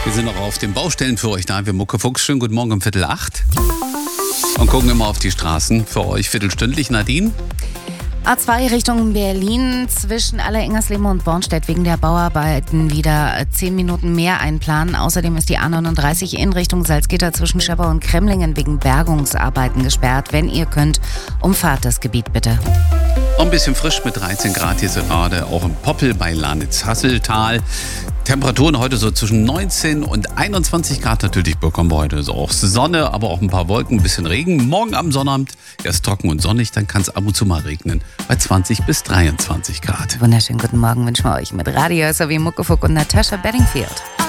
Wir sind noch auf den Baustellen für euch da. Wir Muckefuchs, schönen guten Morgen um 7:45. Und gucken immer auf die Straßen. Für euch viertelstündlich, Nadine. A2 Richtung Berlin zwischen Aller-Ingersleben und Bornstedt wegen der Bauarbeiten wieder 10 Minuten mehr einplanen. Außerdem ist die A39 in Richtung Salzgitter zwischen Schöpper und Kremlingen wegen Bergungsarbeiten gesperrt. Wenn ihr könnt, umfahrt das Gebiet bitte. Noch ein bisschen frisch mit 13 Grad hier sind gerade auch im Poppel bei Lanitz-Hasseltal. Temperaturen heute so zwischen 19 und 21 Grad natürlich bekommen wir heute. Also auch Sonne, aber auch ein paar Wolken, ein bisschen Regen. Morgen am Sonnabend erst trocken und sonnig, dann kann es ab und zu mal regnen bei 20 bis 23 Grad. Wunderschönen guten Morgen wünschen wir euch mit Radio sowie Muckefuck und Natascha Bedingfield.